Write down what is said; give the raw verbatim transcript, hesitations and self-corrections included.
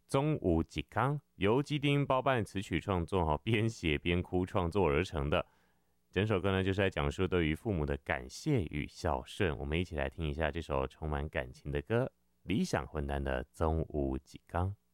宗武吉康，由基丁包办词曲创作，哈，边写边哭创作而成的。整首歌呢，就是在讲述对于父母的感谢与孝顺。我们一起来听一下这首充满感情的歌，理想混蛋的宗武吉康。